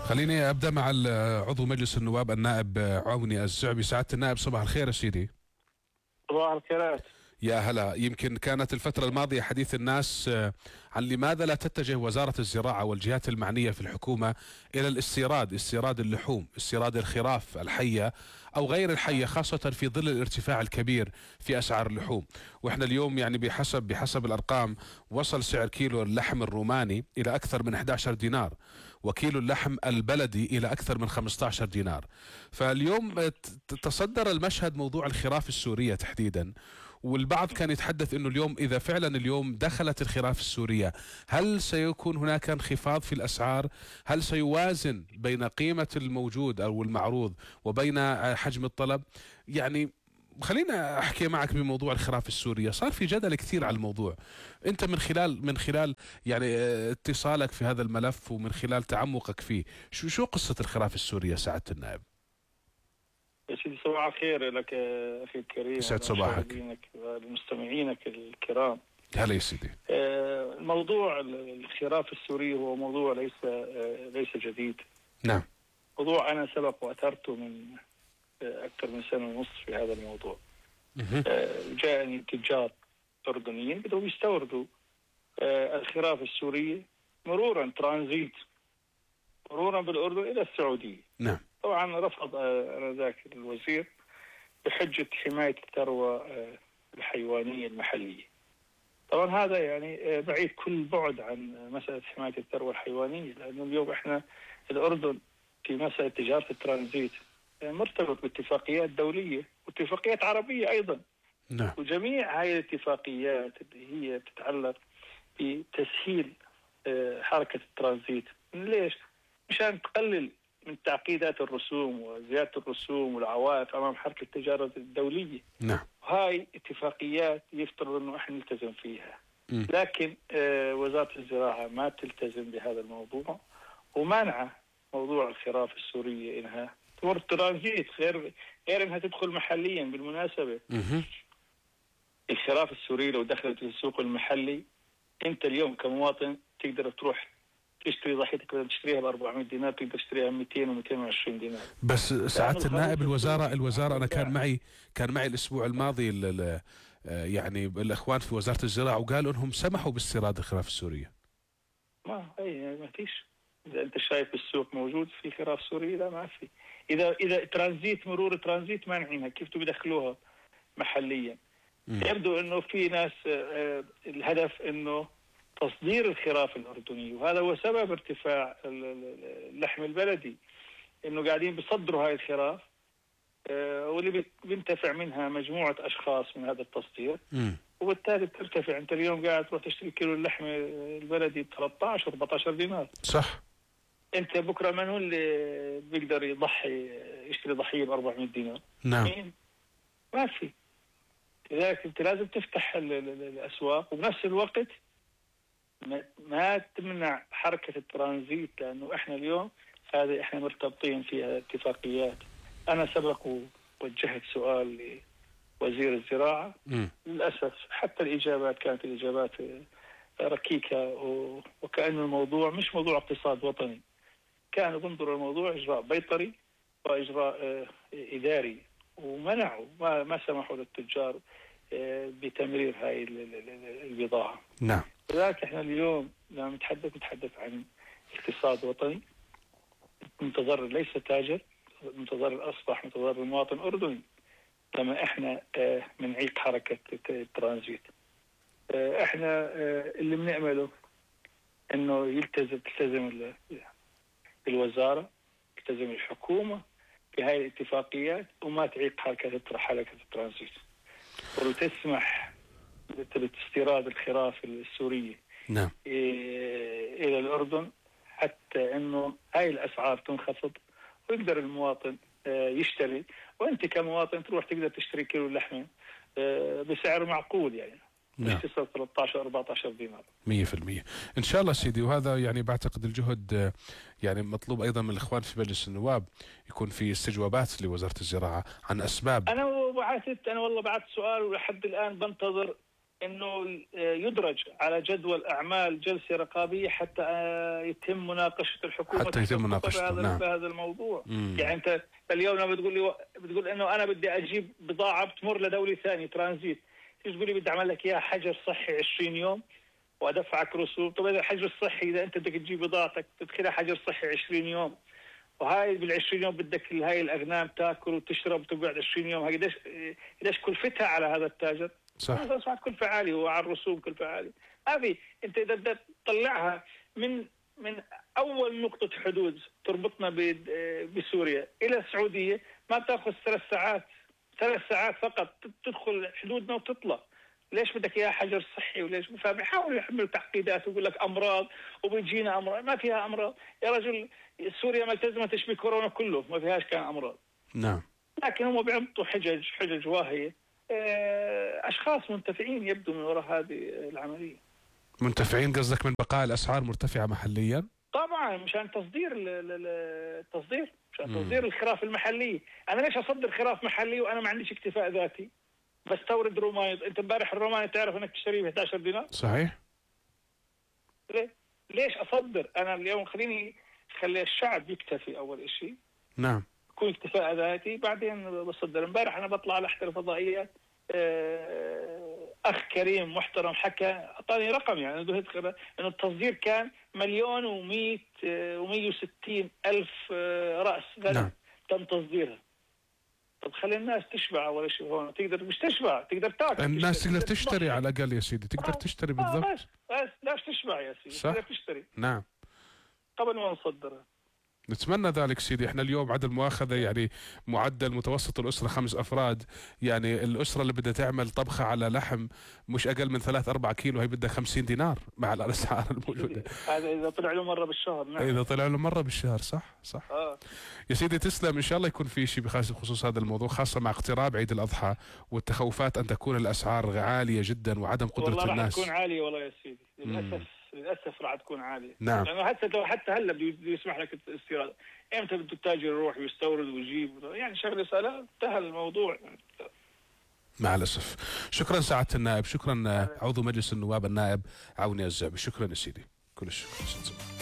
خليني أبدأ مع عضو مجلس النواب النائب عوني الزعبي. سعادة النائب صباح الخير يا سيدي. صباح الخيرات. يا هلا. يمكن كانت الفترة الماضية حديث الناس عن لماذا لا تتجه وزارة الزراعة والجهات المعنية في الحكومة إلى استيراد اللحوم، استيراد الخراف الحية أو غير الحية، خاصة في ظل الارتفاع الكبير في أسعار اللحوم. وإحنا اليوم يعني بحسب الأرقام وصل سعر كيلو اللحم الروماني إلى أكثر من 11 دينار، وكيلو اللحم البلدي إلى أكثر من 15 دينار. فاليوم تصدر المشهد موضوع الخراف السورية تحديدا، والبعض كان يتحدث انه اليوم اذا فعلا اليوم دخلت الخراف السورية، هل سيكون هناك انخفاض في الاسعار؟ هل سيوازن بين قيمة الموجود او المعروض وبين حجم الطلب؟ يعني خلينا احكي معك بموضوع الخراف السورية. صار في جدل كثير على الموضوع. انت من خلال يعني اتصالك في هذا الملف ومن خلال تعمقك فيه، شو قصة الخراف السورية سعادة النائب؟ يا سيدي صباح الخير لك أخي الكريم، يسعد صباحك ولمستمعينك الكرام. هلا يا سيدي. الموضوع الخراف السوري هو موضوع ليس جديد. نعم. موضوع أنا سبق وأثرته من أكثر من سنة ونصف في هذا الموضوع. جاءني تجار أردنيين بدهم يستوردوا الخراف السورية مرورا ترانزيت مرورا بالأردن إلى السعودية. نعم. طبعا رفض ذاك الوزير بحجة حماية الثروة الحيوانية المحلية. طبعا هذا يعني بعيد كل بعد عن مسألة حماية الثروة الحيوانية، لأنه اليوم احنا الأردن في مسألة تجارة الترانزيت مرتبط باتفاقيات دولية واتفاقيات عربية أيضا. نعم. وجميع هاي الاتفاقيات اللي هي تتعلق بتسهيل حركة الترانزيت. ليش؟ مشان تقلل من تعقيدات الرسوم وزيادة الرسوم والعوائق أمام حركة التجارة الدولية. نعم. هاي اتفاقيات يفترض أنه احنا نلتزم فيها. لكن وزارة الزراعة ما تلتزم بهذا الموضوع، ومانعة موضوع الخراف السورية إنها تمر ترانزيت، غير إنها تدخل محليا. بالمناسبة الخراف السوري لو دخلت السوق المحلي، أنت اليوم كمواطن تقدر تروح تشتري ضحيتك، بدل تشتريها ب 400 دينار تقدر تشتريها ب 200 و 220 دينار. بس سعادة النائب، الوزارة أنا كان معي الأسبوع الماضي يعني الأخوان في وزارة الزراعة، وقالوا أنهم سمحوا باستيراد الخراف السورية. ما فيش. إذا أنت شايف السوق موجود في خراف سوري، لا ما في. إذا ترانزيت مرور ترانزيت مانعينها، كيف تبي يدخلوها محليا؟ يبدو أنه في ناس الهدف أنه تصدير الخراف الأردني، وهذا هو سبب ارتفاع اللحم البلدي، إنه قاعدين بيصدروا هاي الخراف واللي بينتفع منها مجموعة أشخاص من هذا التصدير. وبالتالي بترتفع. أنت اليوم قاعد تروح تشتري كيلو اللحم البلدي ب 13 14 دينار. صح. أنت بكرة من هو اللي بيقدر يشتري ضحية ب 400 دينار؟ نعم. مين؟ ما في. لذلك أنت لازم تفتح الأسواق، وبنفس الوقت ما تمنع حركة الترانزيت، لأنه إحنا اليوم هذا إحنا مرتبطين فيها اتفاقيات. أنا سبق ووجهت سؤال لوزير الزراعة. للأسف حتى الإجابات كانت الإجابات ركيكة، وكأن الموضوع مش موضوع اقتصاد وطني، كانوا بنظروا الموضوع إجراء بيطري وإجراء إداري، ومنعوا ما سمحوا للتجار بتمرير هاي البضاعة. نعم. لذلك احنا اليوم لما نتحدث عن اقتصاد وطني، المتضرر ليس تاجر، المتضرر اصبح متضرر مواطن اردني لما احنا بنعيق حركة الترانزيت. احنا اللي بنعمله انه تلتزم الوزارة، تلتزم الحكومة بهاي الاتفاقيات، وما تعيق حركة الترانزيت، وتسمح باستيراد الخراف السورية. نعم. إلى الأردن، حتى إنه هاي الأسعار تنخفض ويقدر المواطن يشتري، وأنت كمواطن تروح تقدر تشتري كيلو اللحمة بسعر معقول، يعني مش تصل 13 14 دينار. 100% إن شاء الله سيدي. وهذا يعني بعتقد الجهد يعني مطلوب أيضا من الإخوان في مجلس النواب، يكون في استجوابات لوزارة الزراعة عن أسباب. أنا والله بعثت سؤال، ولحد الآن بنتظر انه يدرج على جدول اعمال جلسه رقابيه حتى يتم مناقشه الحكومه، حتى يتم مناقشته. نعم. بهذا الموضوع. يعني انت اليوم لما بتقول انه انا بدي اجيب بضاعه بتمر لدوله ثانيه ترانزيت، تقول لي بدي اعمل لك اياها حجر صحي 20 يوم وادفعك رسوم. طب هذا الحجر الصحي اذا انت بدك تجيب بضاعتك تدخلها حجر صحي 20 يوم، وهاي بال20 يوم بدك هاي الاغنام تاكل وتشرب وتقعد 20 يوم، هاي قديش كلفتها على هذا التاجر؟ صح. اصبحت كلفه عاليه، وعلى الرسوم كلفه عاليه. هذه انت اذا بدك تطلعها من اول نقطه حدود تربطنا بسوريا الى السعوديه ما بتاخذ 3 ساعات، 3 ساعات فقط تدخل حدودنا وتطلع. ليش بدك اياها حجر صحي؟ وليش؟ فبيحاولوا يحملوا تعقيدات ويقول لك امراض وبيجينا امراض. ما فيها امراض يا رجل، سوريا ملتزمه تشبه كورونا كله، ما فيهاش كان امراض. نعم. لكن هم بيعطوا حجج واهيه. اشخاص منتفعين يبدو من وراء هذه العمليه. منتفعين قصدك من بقاء الاسعار مرتفعه محليا؟ طبعا مشان تصدير التصدير، مشان تصدير الخراف المحليه. انا ليش اصدر خراف محلي وانا ما عنديش اكتفاء ذاتي؟ بستورد روماني. انت امبارح الروماني تعرف انك تشتريه ب 11 دينار؟ صحيح. ليش اصدر؟ انا اليوم خلي الشعب يكتفي اول شيء. نعم. يكون اكتفاء ذاتي بعدين بصدر. امبارح انا بطلع على احدى الفضائيات، اخ كريم محترم حكى، اعطاني رقم يعني انه التصدير كان 1,160,000 راس غنم. نعم. تم تصديرها. طب خلي الناس تشبع اول شيء هون. تقدر مش تشبع، تقدر تاكل. الناس تقدر تشتري على الاقل يا سيدي، تقدر تشتري بالضبط. بس لاش تشبع يا سيدي، صح. تقدر تشتري. نعم. قبل ما نصدرها. نتمنى ذلك سيدي. احنا اليوم عدد المؤاخذة يعني معدل متوسط الأسرة 5 أفراد، يعني الأسرة اللي بدها تعمل طبخة على لحم مش أقل من 3-4 كيلو هي بدها 50 دينار مع الأسعار الموجودة. هذا إذا طلع له مرة بالشهر. نعم. إذا طلع له مرة بالشهر. صح. يا سيدي تسلم. إن شاء الله يكون في شيء بخصوص هذا الموضوع، خاصة مع اقتراب عيد الأضحى والتخوفات أن تكون الأسعار عالية جدا وعدم قدرة والله الناس. والله راح تكون عالية والله يا سيدي، للأسف راح تكون عالية. نعم. لأنه حتى هلا بده يسمح لك الاستيراد، امتى بده التاجر يروح ويستورد ويجيب؟ يعني شغله سهله، انتهى الموضوع. مع الأسف. شكرا سعادة النائب، شكرا عضو مجلس النواب النائب عوني الزعبي، شكرا يا سيدي، كل الشكر.